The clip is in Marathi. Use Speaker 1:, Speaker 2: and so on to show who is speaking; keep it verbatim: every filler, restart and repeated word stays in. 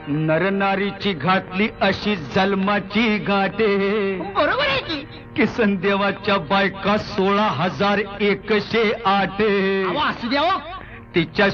Speaker 1: नरनारीची घातली अशी जन्माची गाठे
Speaker 2: बरोबर आहे की
Speaker 1: किसन देवाच्या बायका सोळा हजार एकशे आठ
Speaker 2: अहो, असू द्या हो.
Speaker 1: तिच्या